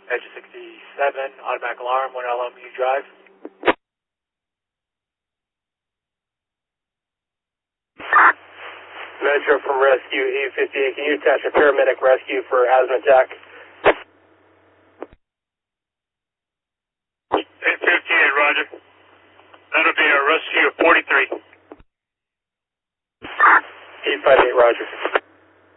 Edge 67, automatic alarm, 1 LMU drive. Metro from Rescue 858, can you attach a paramedic rescue for asthma attack? 858, roger. That'll be a rescue of 43. 858, roger.